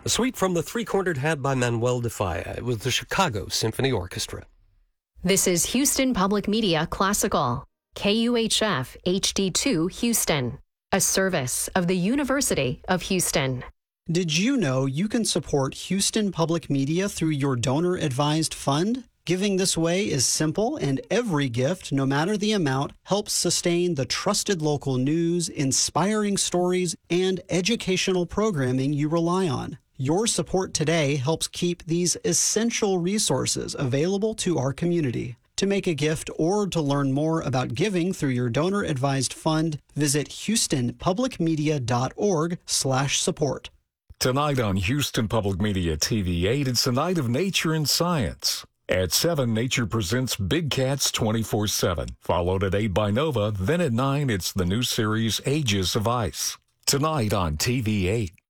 A suite from The Three-Cornered Hat by Manuel de Falla with the Chicago Symphony Orchestra. This is Houston Public Media Classical, KUHF HD2 Houston, a service of the University of Houston. Did you know you can support Houston Public Media through your donor-advised fund? Giving this way is simple, and every gift, no matter the amount, helps sustain the trusted local news, inspiring stories, and educational programming you rely on. Your support today helps keep these essential resources available to our community. To make a gift or to learn more about giving through your donor-advised fund, visit houstonpublicmedia.org/support. Tonight on Houston Public Media TV8, it's a night of nature and science. At 7, Nature presents Big Cats 24/7, followed at 8 by Nova. Then at 9, it's the new series Ages of Ice. Tonight on TV8.